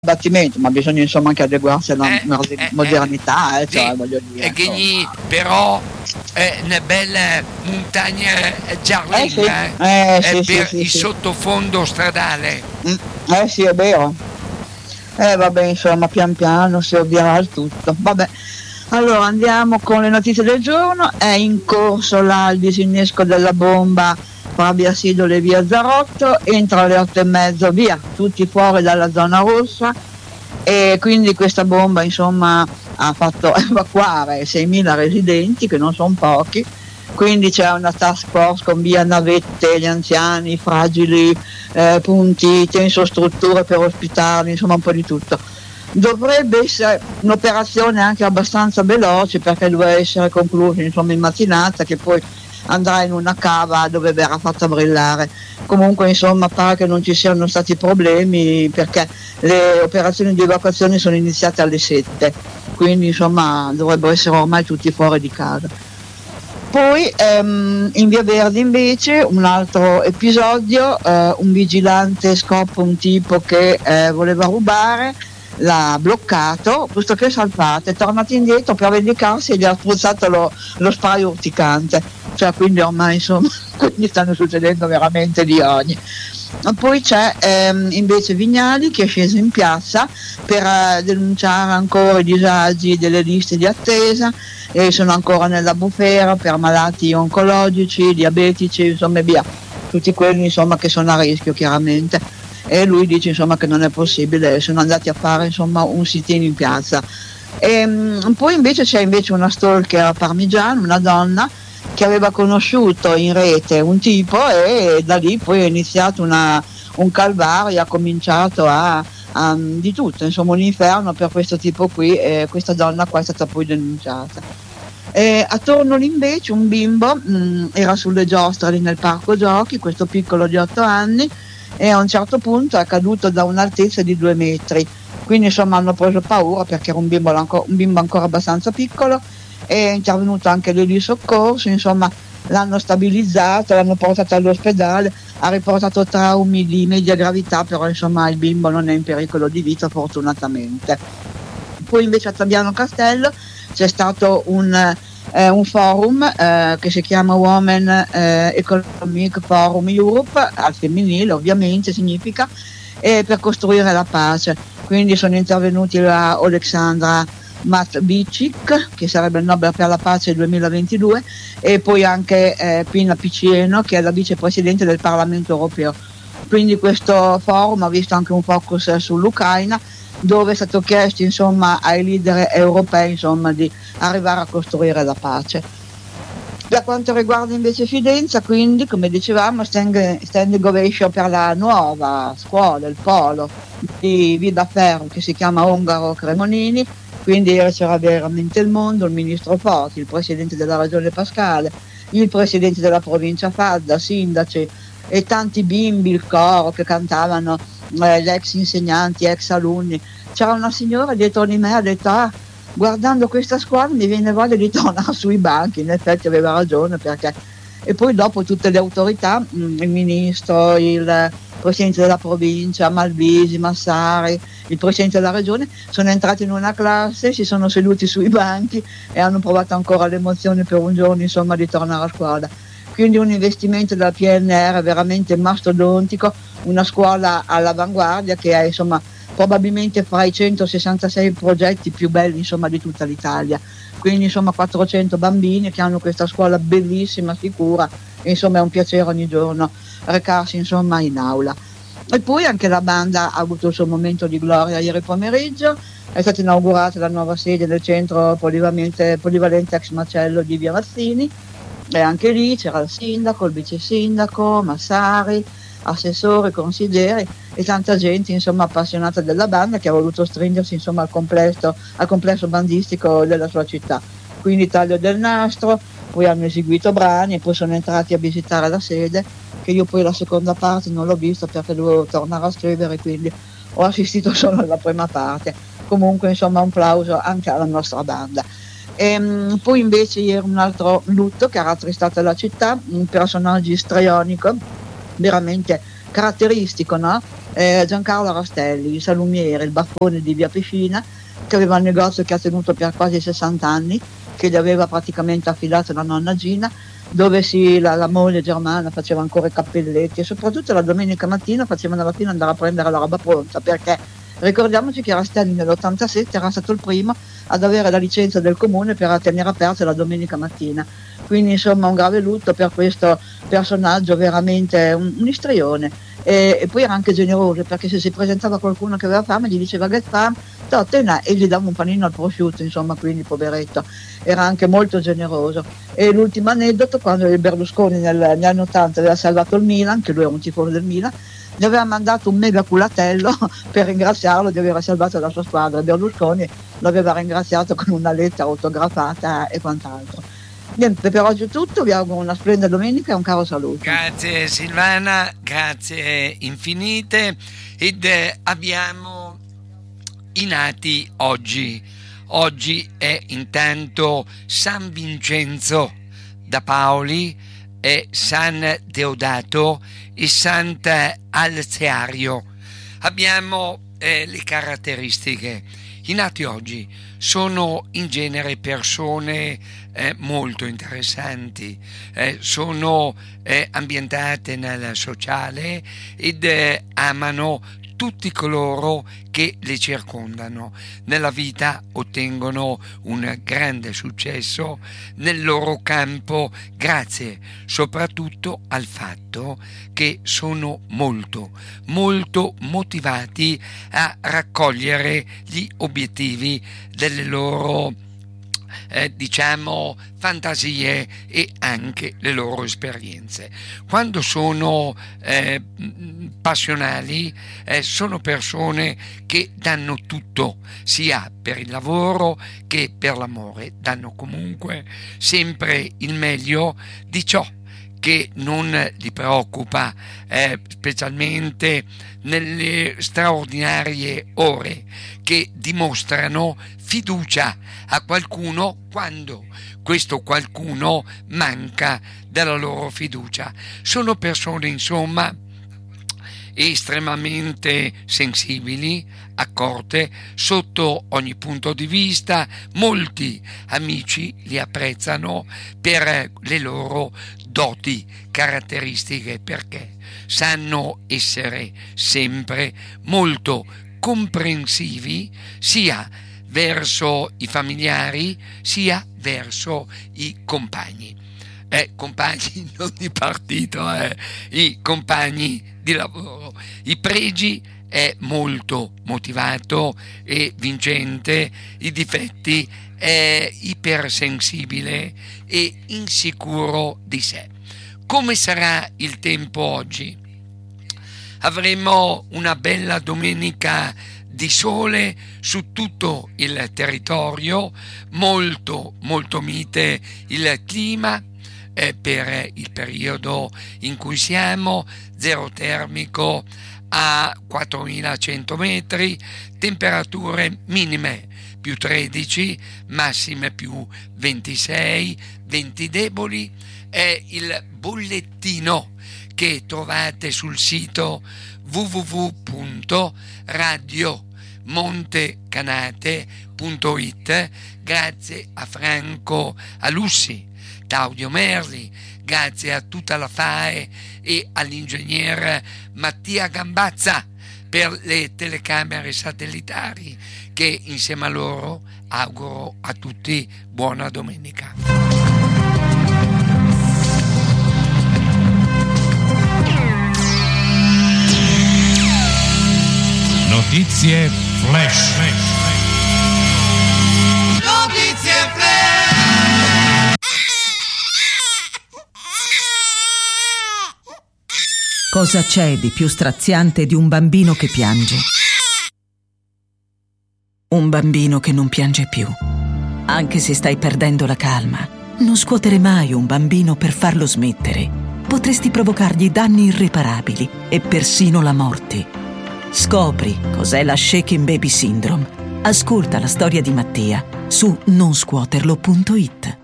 battimento, ma bisogna insomma anche adeguarsi alla modernità, cioè, sì, voglio dire. E che però una bella montagna giallinga per il sottofondo stradale. Sì, è vero. Vabbè, insomma, pian piano si ovvierà il tutto. Vabbè. Allora andiamo con le notizie del giorno. È in corso il disinnesco della bomba fra via Sidole e via Zarotto, entra alle 8:30, via, tutti fuori dalla zona rossa, e quindi questa bomba insomma ha fatto evacuare 6.000 residenti, che non sono pochi, quindi c'è una task force con via navette, gli anziani, i fragili, punti, tensostrutture per ospitarli, insomma un po' di tutto. Dovrebbe essere un'operazione anche abbastanza veloce, perché doveva essere conclusa insomma in mattinata, che poi andrà in una cava dove verrà fatta brillare. Comunque insomma pare che non ci siano stati problemi, perché le operazioni di evacuazione sono iniziate alle 7, quindi insomma dovrebbero essere ormai tutti fuori di casa. Poi in via Verdi invece un altro episodio, un vigilante scopre un tipo che voleva rubare, l'ha bloccato, questo che è saltato, è tornato indietro per vendicarsi e gli ha spruzzato lo spray urticante, cioè quindi ormai insomma quindi stanno succedendo veramente di ogni. Poi c'è invece Vignali che è sceso in piazza per denunciare ancora i disagi delle liste di attesa, e sono ancora nella bufera per malati oncologici, diabetici, insomma e via, tutti quelli insomma che sono a rischio chiaramente. E lui dice insomma che non è possibile, sono andati a fare insomma un sit-in in piazza. Poi invece c'è una stalker a Parmigiano, una donna che aveva conosciuto in rete un tipo, e da lì poi è iniziato un calvario, ha cominciato di tutto, insomma un inferno per questo tipo qui, e questa donna qua è stata poi denunciata. A Tornoli invece un bimbo era sulle giostre lì nel parco giochi, questo piccolo di 8 anni, e a un certo punto è caduto da un'altezza di 2 metri, quindi insomma hanno preso paura perché era un bimbo ancora abbastanza piccolo. È intervenuto anche lì di soccorso, insomma l'hanno stabilizzato, l'hanno portato all'ospedale, ha riportato traumi di media gravità, però insomma il bimbo non è in pericolo di vita fortunatamente. Poi invece a Tabiano Castello c'è stato un forum che si chiama Women Economic Forum Europe, al femminile ovviamente significa, per costruire la pace. Quindi sono intervenuti la Oleksandra Matbicic, che sarebbe il Nobel per la pace 2022, e poi anche Pina Piccieno, che è la vicepresidente del Parlamento europeo. Quindi questo forum ha visto anche un focus sull'Ucraina, dove è stato chiesto insomma ai leader europei insomma di arrivare a costruire la pace. Per quanto riguarda invece Fidenza, quindi come dicevamo, standing ovation per la nuova scuola, il polo di Vida Ferro, che si chiama Ungaro Cremonini. Quindi c'era veramente il mondo, il ministro Foti, il presidente della regione Pascale, il presidente della provincia Fadda, sindaci e tanti bimbi, il coro che cantavano, gli ex insegnanti, ex alunni. C'era una signora dietro di me, ha detto guardando questa scuola mi viene voglia di tornare sui banchi. In effetti aveva ragione, perché e poi dopo tutte le autorità, il ministro, il presidente della provincia, Malvisi, Massari, il presidente della regione, sono entrati in una classe, si sono seduti sui banchi e hanno provato ancora l'emozione per un giorno insomma di tornare a scuola. Quindi un investimento della PNR veramente mastodontico, una scuola all'avanguardia che è insomma probabilmente fra i 166 progetti più belli insomma di tutta l'Italia. Quindi insomma 400 bambini che hanno questa scuola bellissima, sicura, e insomma è un piacere ogni giorno recarsi insomma in aula. E poi anche la banda ha avuto il suo momento di gloria ieri pomeriggio, è stata inaugurata la nuova sede del centro polivalente ex macello di Via Mazzini, e anche lì c'era il sindaco, il vice sindaco, Massari, assessori, consiglieri e tanta gente insomma appassionata della banda, che ha voluto stringersi insomma al complesso bandistico della sua città. Quindi taglio del nastro, poi hanno eseguito brani e poi sono entrati a visitare la sede, che io poi la seconda parte non l'ho vista perché dovevo tornare a scrivere, quindi ho assistito solo alla prima parte. Comunque insomma un plauso anche alla nostra banda. Poi invece ieri un altro lutto che ha rattristato la città, un personaggio istrionico veramente caratteristico, no? Giancarlo Rastelli, il salumiere, il baffone di Via Piscina, che aveva un negozio che ha tenuto per quasi 60 anni, che gli aveva praticamente affidato la nonna Gina, dove la moglie Germana faceva ancora i cappelletti, e soprattutto la domenica mattina facevano la fine andare a prendere la roba pronta, perché ricordiamoci che Rastelli nell'87 era stato il primo ad avere la licenza del comune per tenere aperte la domenica mattina. Quindi insomma un grave lutto per questo personaggio, veramente un istrione. E poi era anche generoso, perché se si presentava qualcuno che aveva fame gli diceva get fame, e gli dava un panino al prosciutto, insomma, quindi poveretto era anche molto generoso. E l'ultimo aneddoto, quando il Berlusconi negli anni 80 aveva salvato il Milan, che lui era un tifone del Milan, gli aveva mandato un mega culatello per ringraziarlo di aver salvato la sua squadra. Berlusconi l'aveva ringraziato con una lettera autografata e quant'altro. Niente, per oggi è tutto, vi auguro una splendida domenica e un caro saluto. Grazie Silvana, grazie infinite. Ed abbiamo i nati oggi. Oggi è intanto San Vincenzo da Paoli, e San Deodato e Sant'Alzeario. Abbiamo le caratteristiche. I nati oggi sono in genere persone molto interessanti, sono ambientate nel sociale ed amano tutti coloro che le circondano. Nella vita ottengono un grande successo nel loro campo grazie soprattutto al fatto che sono molto motivati a raccogliere gli obiettivi delle loro fantasie e anche le loro esperienze. Quando sono passionali, sono persone che danno tutto, sia per il lavoro che per l'amore, danno comunque sempre il meglio di ciò che non li preoccupa, specialmente nelle straordinarie ore che dimostrano fiducia a qualcuno quando questo qualcuno manca della loro fiducia. Sono persone, insomma, estremamente sensibili, accorte sotto ogni punto di vista. Molti amici li apprezzano per le loro doti caratteristiche, perché sanno essere sempre molto comprensivi sia verso i familiari sia verso i compagni. Compagni non di partito, i compagni di lavoro. I pregi: è molto motivato e vincente. I difetti: è ipersensibile e insicuro di sé. Come sarà il tempo oggi? Avremo una bella domenica di sole su tutto il territorio, molto mite il clima per il periodo in cui siamo, zero termico a 4100 metri, temperature minime più 13, massime più 26, venti deboli. È il bollettino che trovate sul sito www.radiomontecanate.it. grazie a Franco Alussi, Claudio Merli, grazie a tutta la FAE e all'ingegner Mattia Gambazza per le telecamere satellitari, che insieme a loro auguro a tutti buona domenica. Notizie flash. Notizie flash. Cosa c'è di più straziante di un bambino che piange? Un bambino che non piange più. Anche se stai perdendo la calma, non scuotere mai un bambino per farlo smettere. Potresti provocargli danni irreparabili e persino la morte. Scopri cos'è la Shaken Baby Syndrome. Ascolta la storia di Mattia su nonscuoterlo.it.